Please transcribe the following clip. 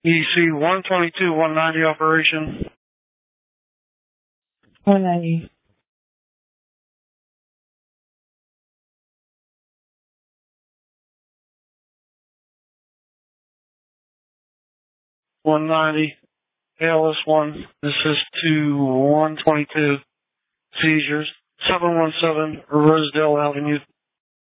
EC 122, 190 operation. 190. ALS1, this is to 122, seizures, 717 Rosedale Avenue.